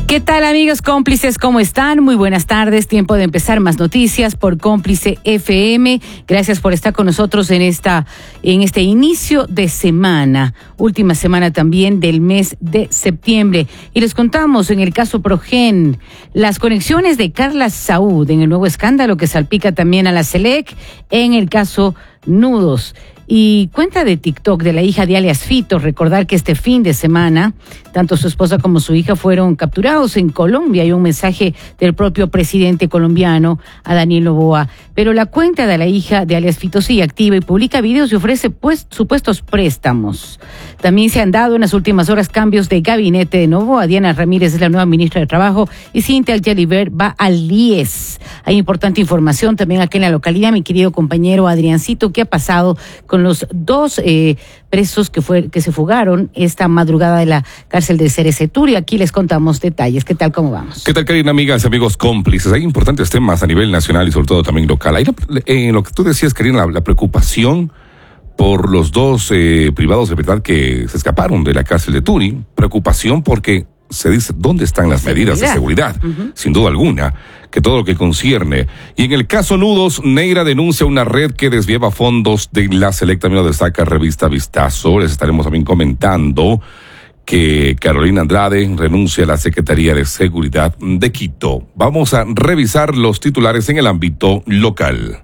¿Qué tal, amigos cómplices? ¿Cómo están? Muy buenas tardes. Tiempo de empezar más noticias por Cómplice FM. Gracias por estar con nosotros en este inicio de semana, última semana también del mes de septiembre. Y les contamos en el caso Progen, las conexiones de Carla Saúd en el nuevo escándalo que salpica también a la SELEC, en el caso Nudos. Y cuenta de TikTok de la hija de alias Fito, recordar que este fin de semana, tanto su esposa como su hija fueron capturados en Colombia. Hay un mensaje del propio presidente colombiano a Daniel Noboa. Pero la cuenta de la hija de alias Fito sigue activa y publica videos y ofrece supuestos préstamos. También se han dado en las últimas horas cambios de gabinete de Noboa. Diana Ramírez es la nueva ministra de Trabajo y Cintia Algeliver va al IES. Hay importante información también aquí en la localidad, mi querido compañero Adriancito. ¿Qué ha pasado con los dos presos que se fugaron esta madrugada de la cárcel de Cereceturi? Aquí les contamos detalles. ¿Qué tal? ¿Cómo vamos? ¿Qué tal, Karina, amigas, amigos cómplices? Hay importantes temas a nivel nacional y sobre todo también local. Hay en lo que tú decías, Karina, la preocupación por los dos privados de libertad que se escaparon de la cárcel de Turi. Preocupación porque se dice dónde están las medidas de seguridad, sin duda alguna, que todo lo que concierne. Y en el caso Nudos, Neira denuncia una red que desviaba fondos de la SELEC. También lo destaca revista Vistazo. Les estaremos también comentando que Carolina Andrade renuncia a la Secretaría de Seguridad de Quito. Vamos a revisar los titulares en el ámbito local.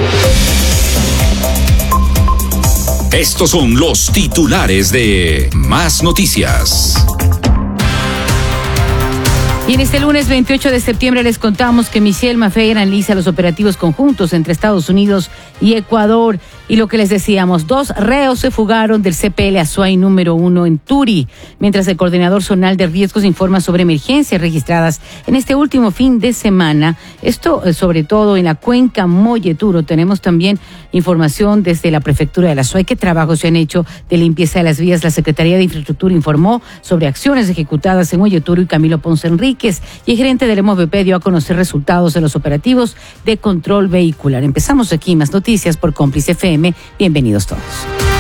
Estos son los titulares de Más Noticias. Y en este lunes 28 de septiembre les contamos que Michelle Maffei analiza los operativos conjuntos entre Estados Unidos y Ecuador. Y lo que les decíamos, 2 reos se fugaron del CPL Azuay número 1 en Turi, mientras el coordinador zonal de riesgos informa sobre emergencias registradas en este último fin de semana. Esto sobre todo en la cuenca Molleturo. Tenemos también información desde la prefectura de la Azuay. ¿Qué trabajos se han hecho de limpieza de las vías? La Secretaría de Infraestructura informó sobre acciones ejecutadas en Molleturo y Camilo Ponce Enríquez. Y el gerente del MOVP dio a conocer resultados de los operativos de control vehicular. Empezamos aquí Más Noticias por Cómplice FM. Bienvenidos todos.